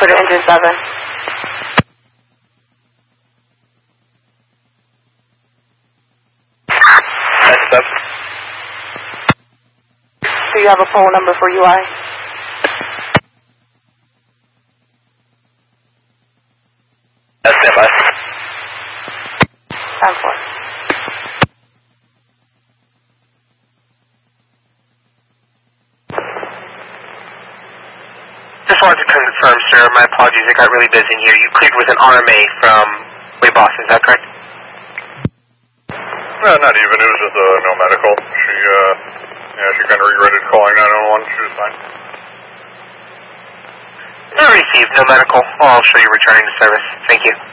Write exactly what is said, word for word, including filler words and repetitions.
to engine seven. That's up. Do you have a phone number for U I? That's M I. ten four. Just wanted to confirm, sir. My apologies. I got really busy in here. You cleared with an R M A from Way Boston. Is that correct? No, not even. It was just uh, no medical. She, uh, yeah, she kind of regretted calling nine one one. She was fine. No received. No medical. I'll show you returning to service. Thank you.